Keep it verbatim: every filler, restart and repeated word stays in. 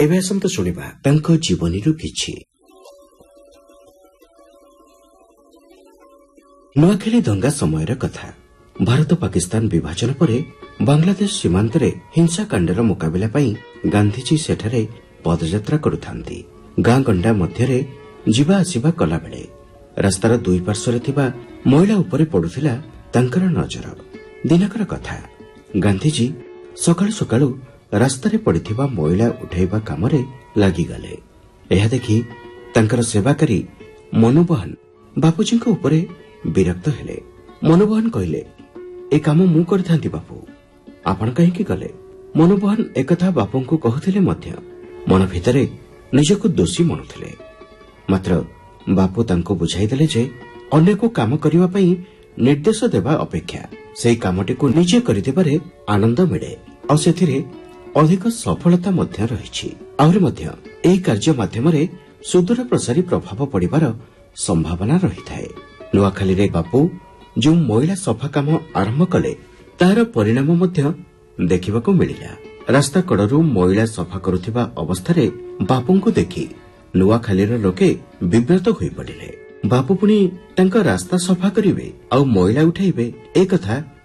एबे आसंत शुणिबा तांको जीवनीरु किछि। नुआखेली दंगा समयर कथा। भारत पाकिस्तान विभाजन परे बांग्लादेश सीमांतरे हिंसाकांडर मुकाबिला पई गांधीजी सेठारे पदयात्रा करुथांती। गां गंडा मध्यरे जीवा आसीबा कला बेले रास्तार दुई पार्श्वरे थिबा महिला उपरे पडुथिला तांकर नजर। दिनकर कथा, गांधीजी सकाळु सकाळु रास्तारे पड़िथिबा महिला उठाइबा कामरे लागिगले। एहा देखि तांकर सेवाकारी मनोबहन बापूजीଙ୍କ उपरे विरक्त हेले। मनोबहन कहले, ए काम मु करथांती बापू, आपण काहेकि गले? मनोबहन एकथा बापूंको कहुथिले मध्य मन भितरे निजको दोषी मनुथिले। मात्र बापू तांको बुझाई देले जे अनेको काम करिवा पई निर्देश देबा अपेक्षा सेही कामटिको निजे करिदेबारे आनंद मिले और सेथिरे अधिक सफलता मध्य रहिछि। आहुरि मध्य एही कार्य माध्यमरे सुदूर प्रसारी प्रभाव पड़िबार संभावना रहिथाए। नुआखाली रे बापू जो महिला सफा काम आरंभ कले तार परिणाम मध्य देखिबाको मिलिला। रास्ता कड़रू महिला सफा करुथिबा अवस्थारे बापूंको देखि नुआखालीर लोके विव्रत होई पड़िले। बापू पुणी तांका रास्ता सफा करिवे आ महिला उठाइबे ए कथा